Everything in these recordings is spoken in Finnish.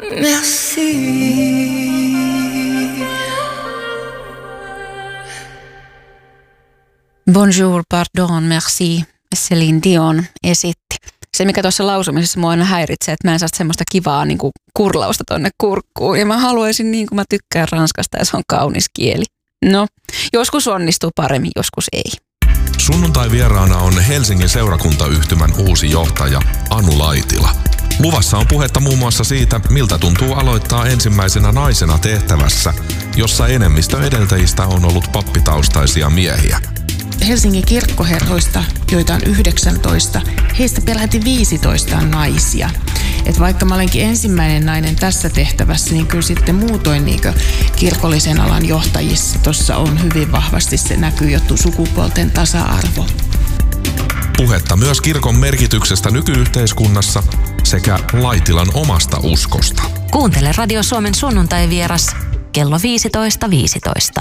Merci. Bonjour, pardon, merci, Céline Dion esitti. Se, mikä tuossa lausumisessa mua aina häiritsee, että mä en saa semmoista kivaa niin kuin kurlausta tonne kurkkuun. Ja mä haluaisin niin kuin mä tykkään ranskasta ja se on kaunis kieli. No, joskus onnistuu paremmin, joskus ei. Sunnuntai vieraana on Helsingin seurakuntayhtymän uusi johtaja Anu Laitila. Luvassa on puhetta muun muassa siitä, miltä tuntuu aloittaa ensimmäisenä naisena tehtävässä, jossa enemmistö edeltäjistä on ollut pappitaustaisia miehiä. Helsingin kirkkoherroista, joita on 19, heistä peräti 15 on naisia. Et vaikka mä olenkin ensimmäinen nainen tässä tehtävässä, niin kyllä sitten muutoin niin kirkollisen alan johtajissa tuossa on hyvin vahvasti se näkyy jo sukupuolten tasa-arvo. Puhetta myös kirkon merkityksestä nykyyhteiskunnassa sekä Laitilan omasta uskosta. Kuuntele Radio Suomen sunnuntai-vieras kello 15.15.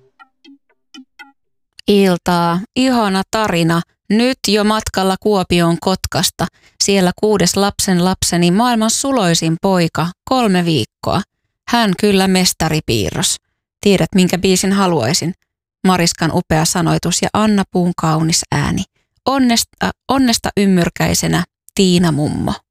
Iltaa. Ihana tarina. Nyt jo matkalla Kuopioon Kotkasta. Siellä 6. lapseni maailman suloisin poika. 3 viikkoa. Hän kyllä mestaripiirros. Tiedät, minkä biisin haluaisin. Mariskan upea sanoitus ja Anna Puun kaunis ääni. Onnesta ymmyrkäisenä Tiina mummo.